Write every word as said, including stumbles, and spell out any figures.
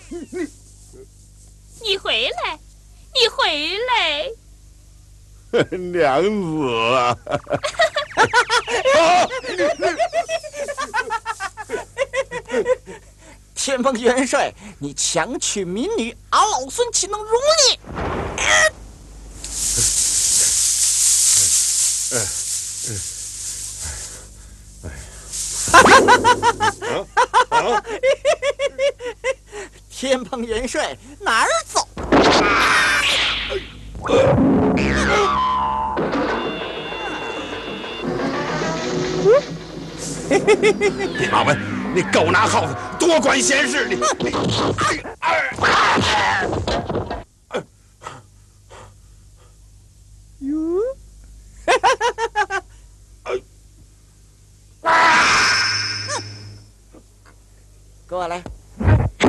你回来，你回来， 娘子啊！ 天蓬元帅，你强娶民女，俺老孙岂能容你？天蓬元帅哪儿走？ 马文，你狗拿耗子，多管闲事！你你，哎哎